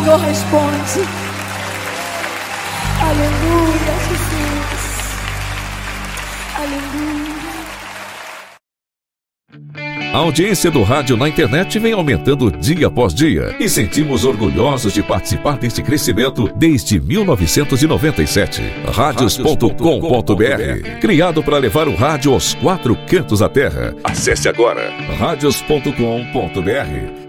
Senhor responde. Aleluia, Jesus. Aleluia. A audiência do rádio na internet vem aumentando dia após dia e sentimos orgulhosos de participar deste crescimento desde 1997. Radios.com.br, criado para levar o rádio aos 4 cantos da terra. Acesse agora radios.com.br